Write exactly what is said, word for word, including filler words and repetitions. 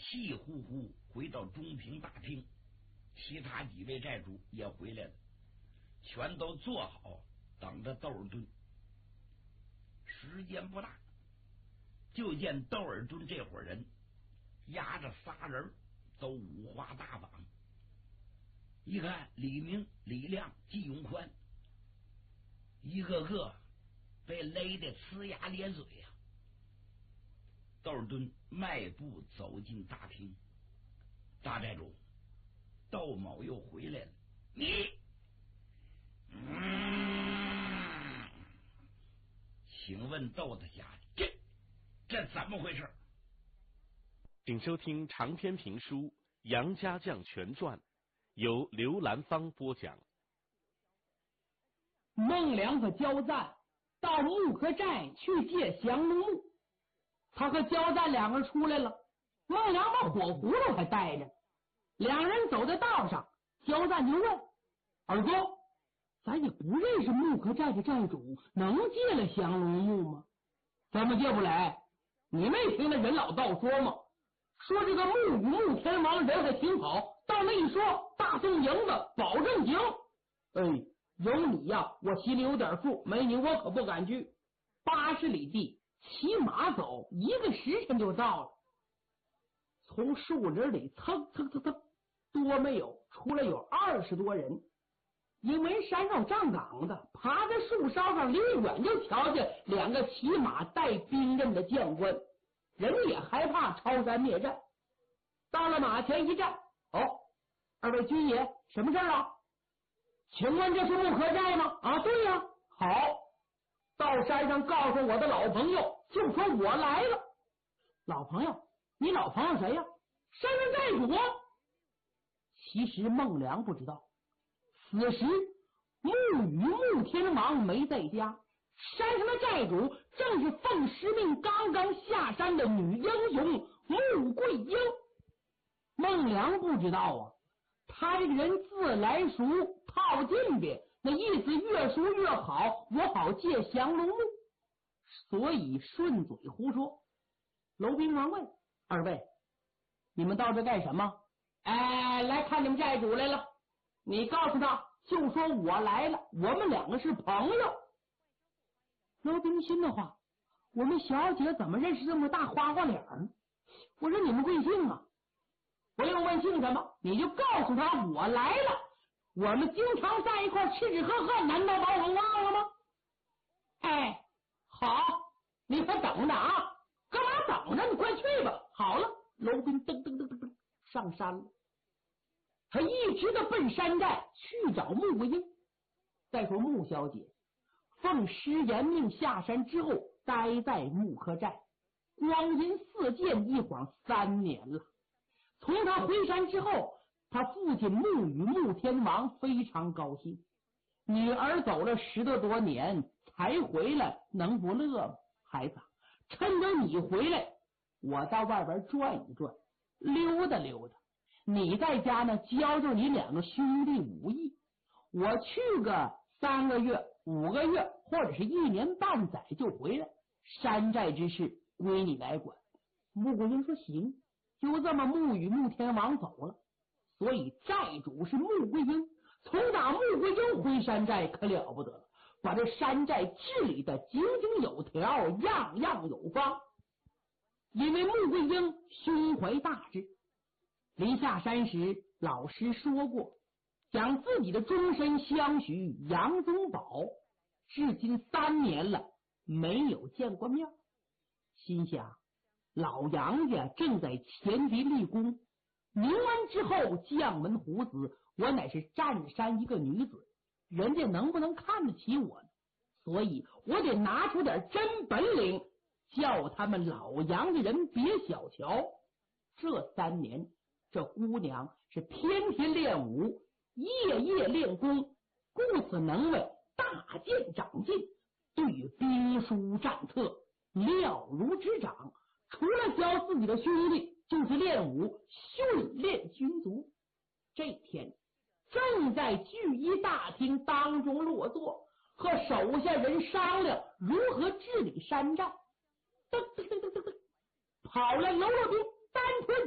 气呼呼回到中平大厅，其他几位寨主也回来了，全都坐好等着窦尔敦。时间不大，就见窦尔敦这伙人押着仨人，都五花大绑。一看李明、李亮、季永宽，一个个被勒得呲牙咧嘴呀、啊。窦尔敦迈步走进大厅，大寨主窦某又回来了，你，嗯，请问窦大侠，这这怎么回事？ 请收听长篇评书《杨家将全传》，由刘兰芳播讲。 孟良和焦赞到木柯寨去借降龙木，他和焦赞两个人出来了，孟良把火葫芦还带着。两人走在道上，焦赞就问二哥，咱也不认识木柯寨的寨主，能借了降龙木吗？怎么借不来？你没听那人老道说吗？说这个木与木天王人还挺好，到那一说大宋营子保证行。哎，有你呀，我心里有点数，没你我可不敢去。八十里地骑马走，一个时辰就到了。从树林里蹭蹭蹭蹭，多没有出来有二十多人，因为山上站岗的，爬在树梢上，离远就瞧见两个骑马带兵刃的将官，人也害怕抄山灭寨。到了马前一站，哦，二位军爷，什么事啊？请问这是木柯寨吗？啊，对呀、啊。好，到山上告诉我的老朋友，就说我来了。老朋友？你老朋友谁呀？山上寨主。其实孟良不知道，此时木与木天王没在家，山上的寨主正是奉师命刚刚下山的女英雄穆桂英。孟良不知道啊，他这个人自来熟套近别，那意思越熟越好，我好借降龙木，所以顺嘴胡说。楼宾王问二位，你们到这干什么？哎，来看你们寨主来了。你告诉他，就说我来了，我们两个是朋友。楼宾心的话，我们小姐怎么认识这么大花花脸呢？我说你们贵姓啊？不用问姓什么，你就告诉他我来了，我们经常在一块吃吃喝喝，难道把我忘了吗？哎，好，你快等着啊！干嘛等着？你快去吧。好了，楼宾噔噔噔噔噔上山了，他一直的奔山寨去找穆桂英。再说穆小姐奉师严命下山之后，待在木柯寨，光阴似箭，一晃三年了。从他回山之后，他父亲穆与穆天王非常高兴，女儿走了十多多年才回来，能不乐吗？孩子，趁着你回来，我到外边转一转，溜达溜达，你在家呢教教你两个兄弟武艺，我去个三个月五个月或者是一年半载就回来，山寨之事归你来管。穆桂英说行。就这么穆与穆天王走了，所以寨主是穆桂英。从打穆桂英回山寨可了不得了，把这山寨治理的井井有条，样样有方。因为穆桂英胸怀大志，临下山时老师说过，将自己的终身相许杨宗保，至今三年了没有见过面，心想老杨家正在前敌立功，明完之后将门虎子，我乃是占山一个女子，人家能不能看得起我呢？所以我得拿出点真本领，叫他们老杨家人别小瞧。这三年这姑娘是天天练武，夜夜练功，故此能为大剑长进，对于兵书战策了如指掌。除了教自己的兄弟，就是练武训练军卒。这天正在聚义大厅当中落座，和手下人商量如何治理山寨。噔噔噔噔噔噔，跑来喽啰兵单腿